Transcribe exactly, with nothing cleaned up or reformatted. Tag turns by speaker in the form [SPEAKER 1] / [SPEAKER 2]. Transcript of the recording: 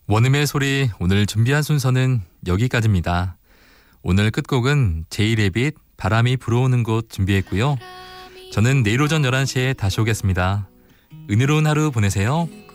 [SPEAKER 1] 원음의 소리 오늘 준비한 순서는 여기까지입니다. 오늘 끝곡은 제이레빗 바람이 불어오는 곳 준비했고요. 저는 내일 오전 열한 시에 다시 오겠습니다. 은혜로운 하루 보내세요.